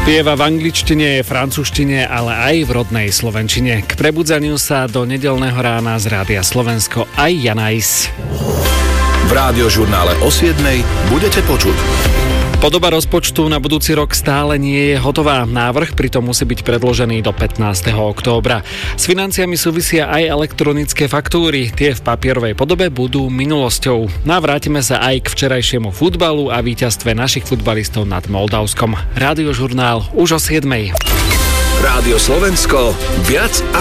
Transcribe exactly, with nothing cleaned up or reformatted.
Spieva v angličtine, francúzštine, ale aj v rodnej slovenčine. K prebudzaniu sa do nedeľného rána z Rádia Slovensko aj Janajs. V Rádiožurnále o siedmej budete počuť. Podoba rozpočtu na budúci rok stále nie je hotová. Návrh pritom musí byť predložený do pätnásteho októbra. S financiami súvisia aj elektronické faktúry. Tie v papierovej podobe budú minulosťou. Navrátime sa aj k včerajšiemu futbalu a víťazstve našich futbalistov nad Moldavskom. Rádiožurnál už o siedmej. Rádio Slovensko, viac